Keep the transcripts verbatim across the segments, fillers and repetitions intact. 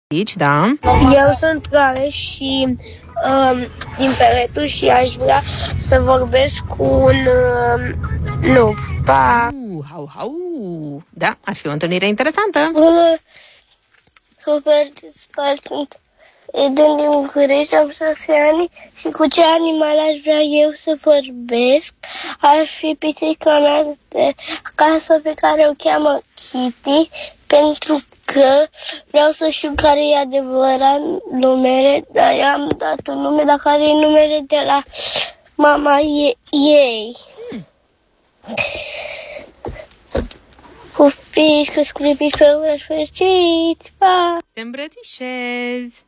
Aici, da. Eu sunt Rare și um, din Peretu și aș vrea să vorbesc cu un um, lup. Pa! Uh, hau, hau. Da, ar fi o întâlnire interesantă. Bună, super spart. Eden din București, am șase ani și cu ce animal aș vrea eu să vorbesc ar fi pisica mea de acasă pe care o cheamă Kitty, pentru că vreau să știu care e adevărat numele, dar i-am dat un nume, dar care e numele de la mama ei. Hmm. Pupici cu scripi pe urăși fericiți, pa! Te îmbrățișez!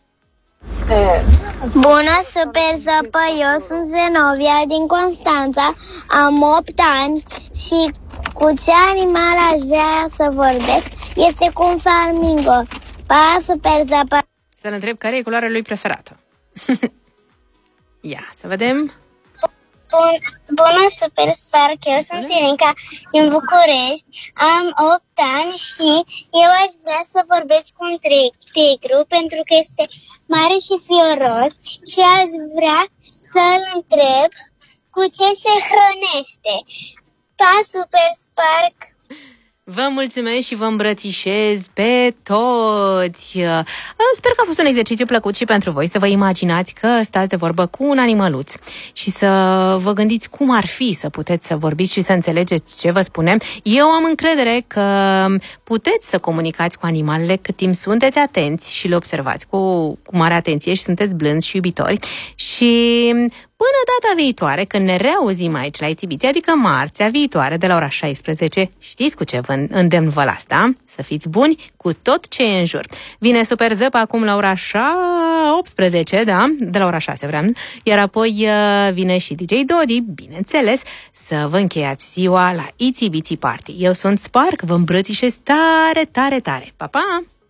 Bună, super zăpă, eu sunt Zenovia din Constanța, am opt ani și cu ce animal aș vrea să vorbesc este cu un flamingo. Pa, super zăpă! Să-l întreb care e culoarea lui preferată. Ia, să vedem. Bun, bună, super spark, eu sunt Irinca din București, am opt ani și eu aș vrea să vorbesc cu un tigru pentru că este mare și fioros și aș vrea să-l întreb cu ce se hrănește. Pa, super spark! Vă mulțumesc și vă îmbrățișez pe toți! Sper că a fost un exercițiu plăcut și pentru voi să vă imaginați că stați de vorbă cu un animăluț și să vă gândiți cum ar fi să puteți să vorbiți și să înțelegeți ce vă spunem. Eu am încredere că puteți să comunicați cu animalele cât timp sunteți atenți și le observați cu, cu mare atenție și sunteți blânzi și iubitori. Și până data viitoare, când ne reauzim aici la Itibiții, adică marțea viitoare de la ora șaisprezece, știți cu ce vă îndemn vă las, da? Să fiți buni cu tot ce e în jur. Vine Super Zăp acum la ora optsprezece, da? De la ora șase vreau. Iar apoi vine și D J Dodi, bineînțeles, să vă încheiați ziua la Itibiții Party. Eu sunt Spark, vă îmbrățișez tare, tare, tare. Pa, pa!